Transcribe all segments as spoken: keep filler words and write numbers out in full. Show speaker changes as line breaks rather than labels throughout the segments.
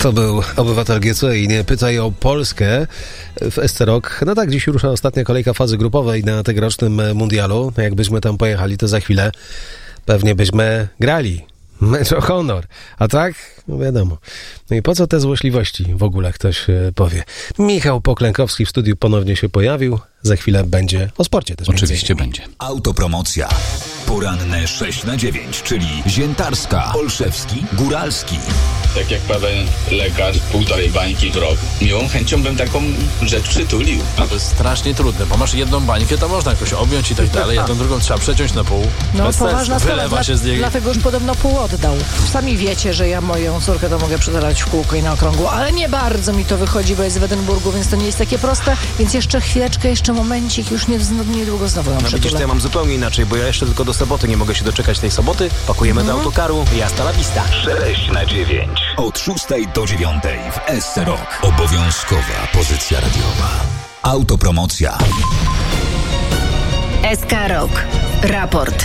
To był obywatel G C i nie pytaj o Polskę w S C Rock. No tak, dziś rusza ostatnia kolejka fazy grupowej na tegorocznym mundialu. Jakbyśmy tam pojechali, to za chwilę pewnie byśmy grali. Mecz o honor. A tak? No wiadomo. No i po co te złośliwości w ogóle, ktoś powie. Michał Poklękowski w studiu ponownie się pojawił. Za chwilę będzie o sporcie też.
Oczywiście będzie.
Autopromocja. Poranne sześć na dziewięć, czyli Ziętarska, Olszewski, Góralski.
Tak jak pewien lekarz półtorej bańki w rok. Miłą chęcią bym taką rzecz przytulił.
A to jest strasznie trudne, bo masz jedną bańkę, to można jakoś objąć i tak dalej, a tą drugą trzeba przeciąć na pół.
No
Bez
poważna
sensu.
sprawa,
Wylewa się z niej.
dlatego już podobno pół oddał. Sami wiecie, że ja moją córkę to mogę przetalać w kółko i na okrągło, ale nie bardzo mi to wychodzi, bo jest w Edynburgu, więc to nie jest takie proste, więc jeszcze chwileczkę, jeszcze momencik, już nie, niedługo znowu ją
No
przytulę.
widzisz, to ja mam zupełnie inaczej, bo ja jeszcze tylko do soboty nie mogę się doczekać tej soboty. Pakujemy
Mhm.
do autokaru i hasta la vista.
sześć na dziewięć. Od szóstej do dziewiątej w S C Rock. Obowiązkowa pozycja radiowa. Autopromocja.
S K Rock. Raport.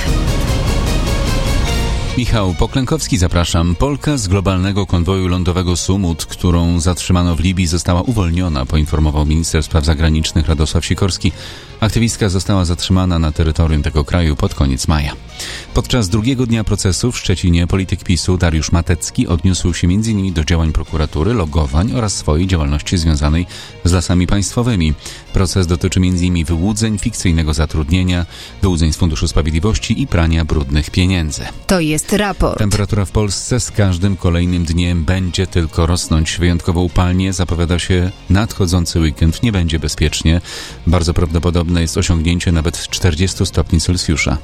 Michał Poklękowski, zapraszam. Polka z globalnego konwoju lądowego Sumut, którą zatrzymano w Libii, została uwolniona, poinformował minister spraw zagranicznych Radosław Sikorski. Aktywistka została zatrzymana na terytorium tego kraju pod koniec maja. Podczas drugiego dnia procesu w Szczecinie polityk PiSu Dariusz Matecki odniósł się między innymi do działań prokuratury, logowań oraz swojej działalności związanej z Lasami Państwowymi. Proces dotyczy między innymi wyłudzeń, fikcyjnego zatrudnienia, wyłudzeń z Funduszu Sprawiedliwości i prania brudnych pieniędzy.
To jest raport.
Temperatura w Polsce z każdym kolejnym dniem będzie tylko rosnąć. Wyjątkowo upalnie zapowiada się nadchodzący weekend. Nie będzie bezpiecznie. Bardzo prawdopodobne jest osiągnięcie nawet czterdziestu stopni Celsjusza.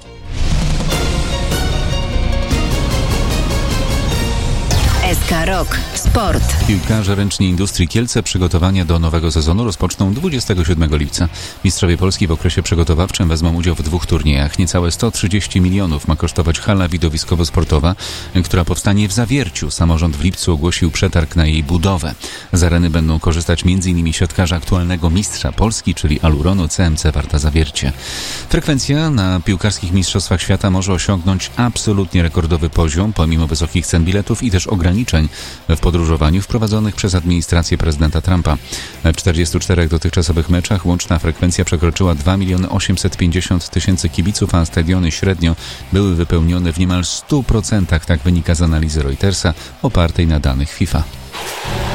S K Rock. Sport.
Piłkarze ręczni Industrii Kielce przygotowania do nowego sezonu rozpoczną dwudziestego siódmego lipca. Mistrzowie Polski w okresie przygotowawczym wezmą udział w dwóch turniejach. Niecałe sto trzydzieści milionów ma kosztować hala widowiskowo-sportowa, która powstanie w Zawierciu. Samorząd w lipcu ogłosił przetarg na jej budowę. Z areny będą korzystać m.in. siatkarze aktualnego mistrza Polski, czyli Aluronu C M C Warta Zawiercie. Frekwencja na piłkarskich mistrzostwach świata może osiągnąć absolutnie rekordowy poziom, pomimo wysokich cen biletów i też ograniczeń w podróżowaniu wprowadzonych przez administrację prezydenta Trumpa. W czterdziestu czterech dotychczasowych meczach łączna frekwencja przekroczyła dwa miliony osiemset pięćdziesiąt tysięcy kibiców, a stadiony średnio były wypełnione w niemal stu procentach, tak wynika z analizy Reutersa opartej na danych FIFA.